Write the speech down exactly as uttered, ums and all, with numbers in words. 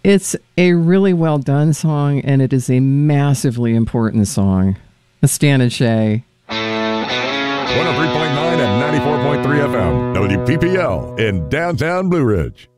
It's a really well done song, and it is a massively important song. Stan and Shay. one oh three point nine and ninety-four point three F M, W P P L in downtown Blue Ridge.